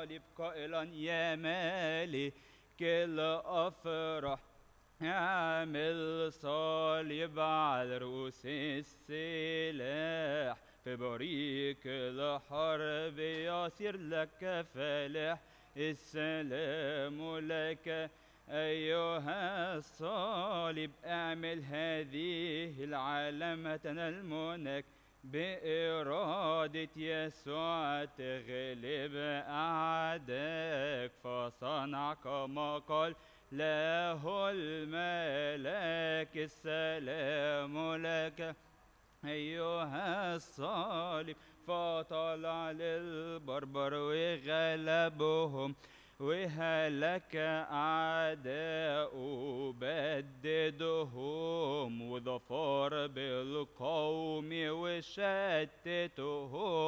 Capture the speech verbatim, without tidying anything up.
الصليب قائلا يا مالك الأفراح اعمل صليب على رؤوس السلاح، في بريق الحرب يصير لك فلاح. السلام لك أيها الصليب، اعمل هذه العلامة المنك، بإرادة يسوع تغلب أعداك. فصنع كما قال له الملاك، السلام لك أيها الصليب. فطلع للبربر وغلبهم، وهلك أعداء بددهم، وظفر بالقوم وشتتهم.